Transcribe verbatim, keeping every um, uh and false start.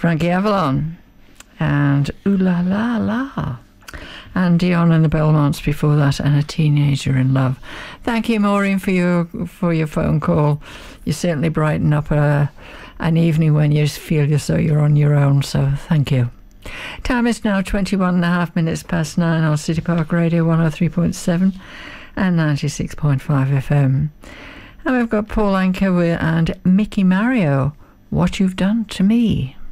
Frankie Avalon and Ooh La La La. And Dion and the Belmonts before that, and A Teenager in Love. Thank you, Maureen, for your for your phone call. You certainly brighten up a, an evening when you feel as though you're on your own, so thank you. Time is now twenty-one and a half minutes past nine on City Park Radio one oh three point seven and ninety-six point five F M. And we've got Paul Anka and Mickey Mario, What You've Done to Me.